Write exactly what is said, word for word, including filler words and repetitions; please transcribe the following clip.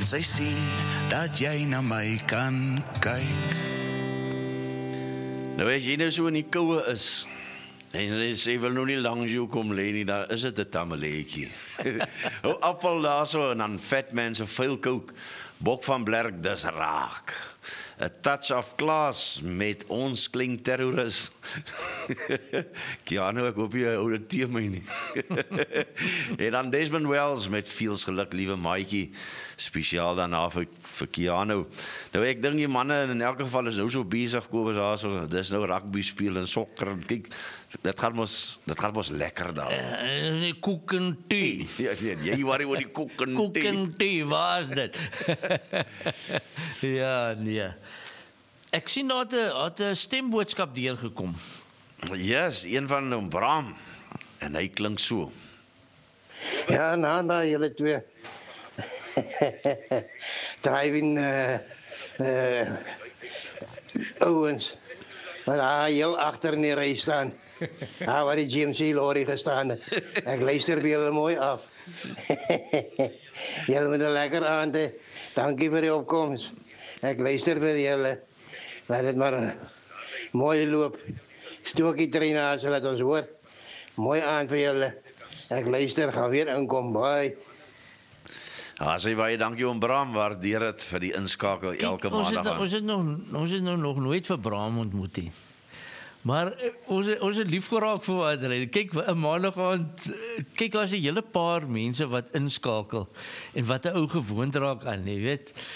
sy sien dat jy na my kan kyk. Nou as jy nou so in die koue is, en jy sê, wil nou nie langs jou kom lê nie, dan is dit 'n tameleetjie. Hou appel daar so, en dan vet mense, veel kook, Bok van Blerk, dis raak. A touch of class met ons klink terrorist. Keanu, ek hoop jy hou dit teen my nie. En dan Desmond Wells met Veels geluk, liewe maatjie, spesiaal daarna vir, vir Keanu. Nou ek dink die manne in elk geval is nou so besig, Kobus, daar so, dis nou rugby speel en sokker, en kyk, dit gaan mos, dit gaan mos lekker daar. Uh, die koek en thee. Ja, nee, jy worry oor die koek en Koek thee. en thee, waar is dit? Ja, nee. Ek sien daar het 'n het 'n stemboodskap deurgekom. Yes, een van hom, Bram, en hy klink so. Ja, nou, nou, julle twee. Driving uh, uh, ouens. Maar daar heel agter in die ry staan. Daar waar die G M C lorry gestaan het. Ek luister vir julle mooi af. Julle moet 'n lekker aand hê. Dankie vir die opkoms. Ek luister vir julle. Laat dit maar mooi loop. Stookie trein so laat ons hoor. Mooi aand vir julle. Ek luister, gaan weer inkom. Bye. Ja, sê baie dankie oom Bram, waardeer dit vir die inskakel elke ons het, maandag nou- aan. ons het nou ons het nou nog nooit vir Bram ontmoet nie. Maar eh, ons het- ons het lief geraak vir wat hy. Kyk, 'n maandag aand, eh, kyk as 'n hele paar mense wat inskakel en wat 'n ou gewoond raak aan, jy weet.